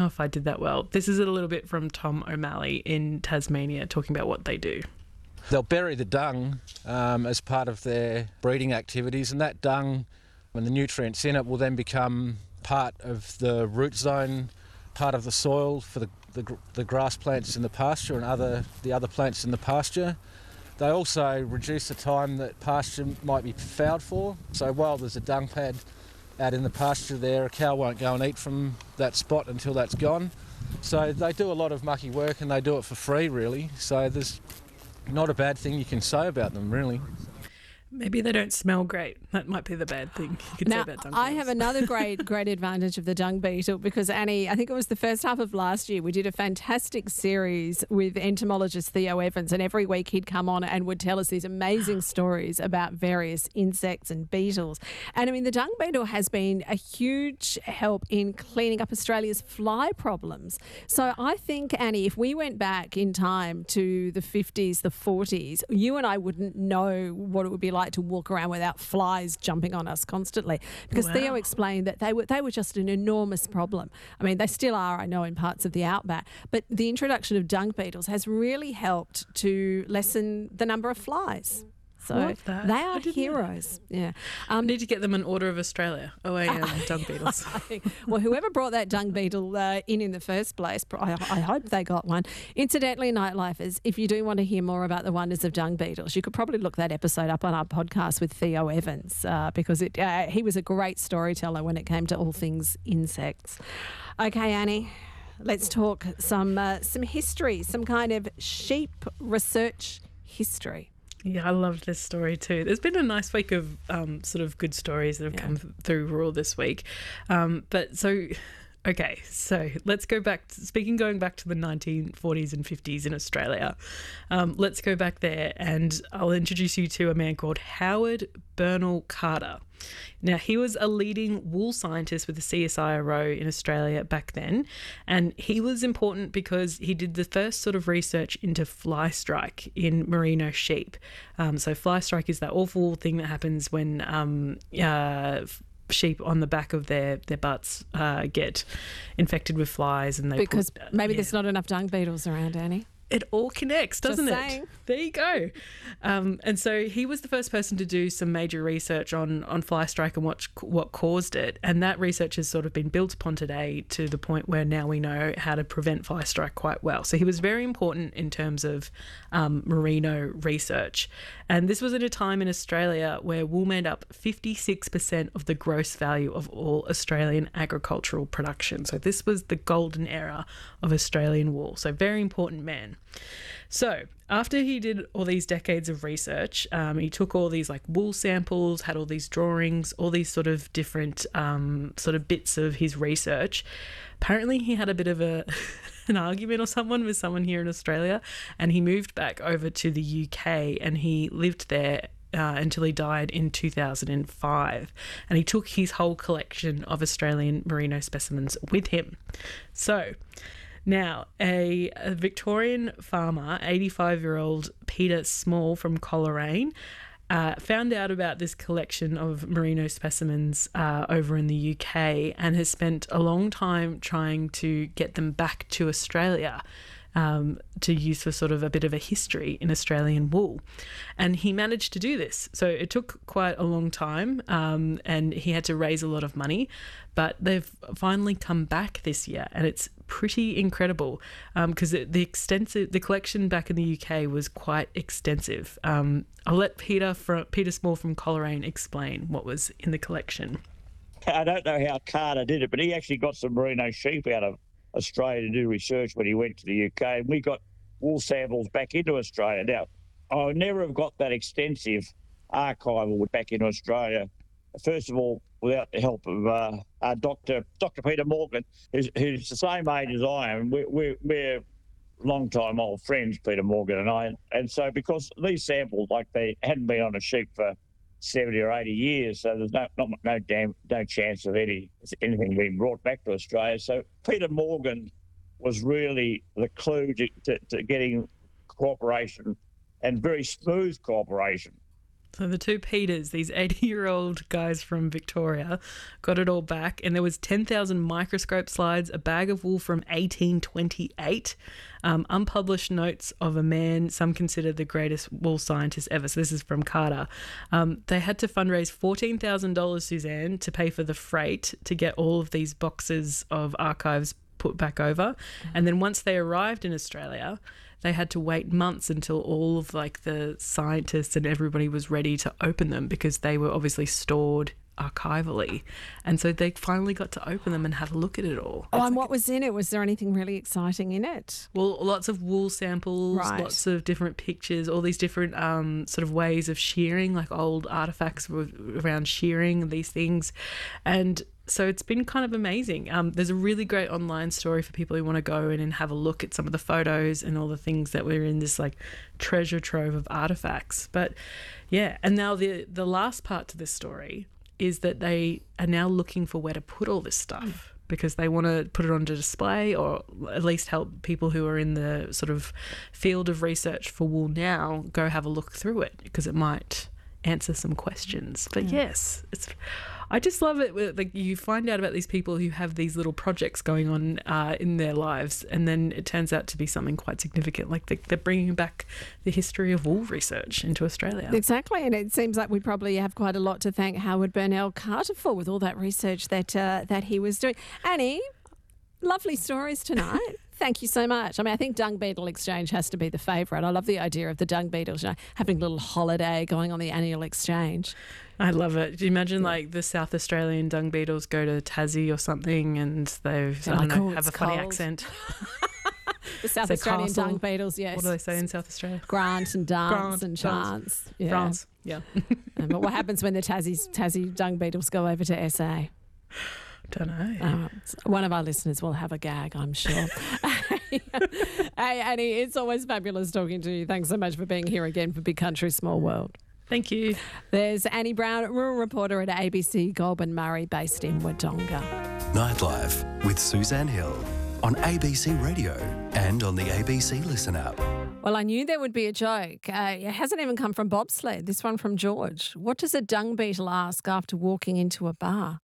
if I did that well. This is a little bit from Tom O'Malley in Tasmania talking about what they do. They'll bury the dung as part of their breeding activities, and that dung and the nutrients in it will then become part of the root zone, part of the soil for the grass plants in the pasture and the other plants in the pasture. They also reduce the time that pasture might be fouled for. So while there's a dung pad out in the pasture there, a cow won't go and eat from that spot until that's gone. So they do a lot of mucky work and they do it for free, really. So there's not a bad thing you can say about them, really. Maybe they don't smell great. That might be the bad thing you could say about dung beetles. I have another great advantage of the dung beetle because, Annie, I think it was the first half of last year, we did a fantastic series with entomologist Theo Evans, and every week he'd come on and would tell us these amazing stories about various insects and beetles. And, I mean, the dung beetle has been a huge help in cleaning up Australia's fly problems. So I think, Annie, if we went back in time to the 50s, the 40s, you and I wouldn't know what it would be like to walk around without flies jumping on us constantly, because Theo explained that they were just an enormous problem. I mean, they still are, I know, in parts of the outback, but the introduction of dung beetles has really helped to lessen the number of flies. So they are heroes. Yeah. Need to get them an Order of Australia. Dung beetles. Well, whoever brought that dung beetle in the first place, I hope they got one. Incidentally, Nightlifers, if you do want to hear more about the wonders of dung beetles, you could probably look that episode up on our podcast with Theo Evans because he was a great storyteller when it came to all things insects. Okay, Annie, let's talk some history, some kind of sheep research history. Yeah, I loved this story too. There's been a nice week of sort of good stories that have come through Rural this week. So let's go back, going back to the 1940s and 50s in Australia. Let's go back there and I'll introduce you to a man called Howard Bernal Carter. Now, he was a leading wool scientist with the CSIRO in Australia back then, and he was important because he did the first sort of research into fly strike in merino sheep. So fly strike is that awful thing that happens when sheep on the back of their butts get infected with flies, and there's not enough dung beetles around, Annie. It all connects, doesn't Just it? saying. There you go. And so he was the first person to do some major research on fly strike and what caused it. And that research has sort of been built upon today to the point where now we know how to prevent fly strike quite well. So he was very important in terms of merino research. And this was at a time in Australia where wool made up 56% of the gross value of all Australian agricultural production. So this was the golden era of Australian wool. So very important man. So after he did all these decades of research, he took all these like wool samples, had all these drawings, all these sort of different sort of bits of his research. Apparently he had a bit of an argument or someone with someone here in Australia, and he moved back over to the UK and he lived there until he died in 2005. And he took his whole collection of Australian merino specimens with him. So now, a Victorian farmer, 85-year-old Peter Small from Coleraine, found out about this collection of merino specimens over in the UK and has spent a long time trying to get them back to Australia to use for sort of a bit of a history in Australian wool. And he managed to do this. So it took quite a long time and he had to raise a lot of money, but they've finally come back this year and it's pretty incredible because the collection back in the UK was quite extensive. I'll let Peter Small from Coleraine explain what was in the collection. I don't know how Carter did it, but he actually got some merino sheep out of Australia to do research when he went to the UK, and we got wool samples back into Australia. Now, I would never have got that extensive archival back into Australia, first of all, without the help of Dr. Peter Morgan, who's the same age as I am. We're long-time old friends, Peter Morgan and I, and so because these samples, like they hadn't been on a sheep for 70 or 80 years, so there's no chance of anything being brought back to Australia. So Peter Morgan was really the clue to getting cooperation, and very smooth cooperation, So the two Peters, these 80-year-old guys from Victoria, got it all back, and there was 10,000 microscope slides, a bag of wool from 1828, unpublished notes of a man some consider the greatest wool scientist ever. So this is from Carter. They had to fundraise $14,000, Suzanne, to pay for the freight to get all of these boxes of archives put back over. And then once they arrived in Australia, they had to wait months until all of like the scientists and everybody was ready to open them, because they were obviously stored archivally. And so they finally got to open them and have a look at it all. Oh, and what was in it? Was there anything really exciting in it? Well, lots of wool samples, Right. lots of different pictures, all these different sort of ways of shearing, like old artifacts around shearing and these things. And so it's been kind of amazing. There's a really great online story for people who want to go in and have a look at some of the photos and all the things that were in this like treasure trove of artifacts. But yeah, and now the last part to this story is that they are now looking for where to put all this stuff, because they want to put it onto display, or at least help people who are in the sort of field of research for wool now go have a look through it, because it might answer some questions. But yes, I just love it. Like, you find out about these people who have these little projects going on in their lives, and then it turns out to be something quite significant. Like they're bringing back the history of wool research into Australia. Exactly, and it seems like we probably have quite a lot to thank Howard Burnell Carter for, with all that research that he was doing. Annie, lovely stories tonight. Thank you so much. I mean, I think Dung Beetle Exchange has to be the favourite. I love the idea of the Dung Beetles, having a little holiday, going on the annual exchange. I love it. Do you imagine like the South Australian dung beetles go to Tassie or something, and they have a funny accent? The South Say Australian castle. Dung Beetles, yes. What do they say in South Australia? Grant and dance Grant, and dance. chance. Yeah. France. Yeah. But what happens when the Tassie Dung Beetles go over to SA? Don't know. One of our listeners will have a gag, I'm sure. Hey, Annie, it's always fabulous talking to you. Thanks so much for being here again for Big Country, Small World. Thank you. There's Annie Brown, rural reporter at ABC Goulburn Murray, based in Wodonga. Nightlife with Suzanne Hill on ABC Radio and on the ABC Listen app. Well, I knew there would be a joke. It hasn't even come from bobsled. This one from George. What does a dung beetle ask after walking into a bar?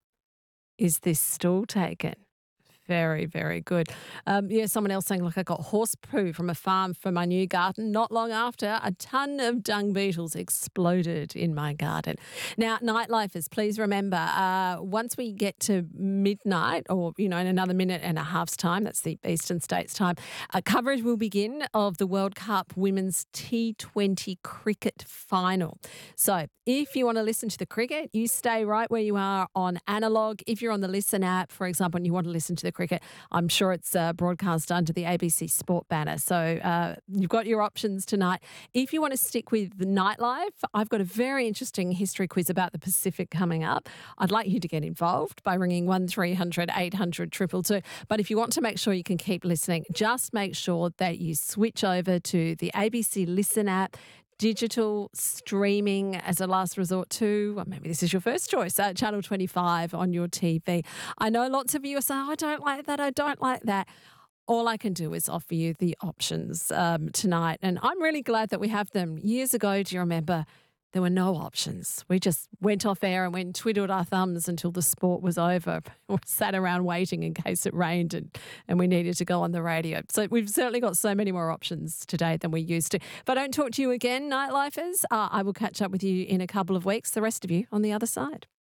Is this stool taken? Very, very good. Someone else saying, look, I got horse poo from a farm for my new garden. Not long after, a ton of dung beetles exploded in my garden. Now, nightlifers, please remember, once we get to midnight, or, in another minute and a half's time, that's the Eastern States time, coverage will begin of the World Cup Women's T20 Cricket Final. So if you want to listen to the cricket, you stay right where you are on analog. If you're on the Listen app, for example, and you want to listen to the cricket, I'm sure it's broadcast under the ABC Sport banner. So you've got your options tonight. If you want to stick with the nightlife, I've got a very interesting history quiz about the Pacific coming up. I'd like you to get involved by ringing 1300 800 222. But if you want to make sure you can keep listening, just make sure that you switch over to the ABC Listen app. Digital streaming as a last resort too. Well, maybe this is your first choice, Channel 25 on your TV. I know lots of you are saying, I don't like that, I don't like that. All I can do is offer you the options tonight. And I'm really glad that we have them. Years ago, do you remember, there were no options. We just went off air and went and twiddled our thumbs until the sport was over, or sat around waiting in case it rained and we needed to go on the radio. So we've certainly got so many more options today than we used to. If I don't talk to you again, nightlifers, I will catch up with you in a couple of weeks. The rest of you on the other side.